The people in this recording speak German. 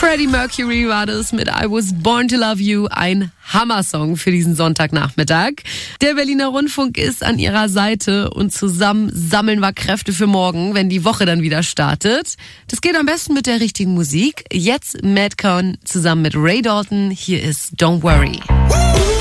Freddie Mercury war das mit I Was Born to Love You, ein Hammersong für diesen Sonntagnachmittag. Der Berliner Rundfunk ist an ihrer Seite und zusammen sammeln wir Kräfte für morgen, wenn die Woche dann wieder startet. Das geht am besten mit der richtigen Musik. Jetzt Madcon zusammen mit Ray Dalton. Hier ist Don't Worry.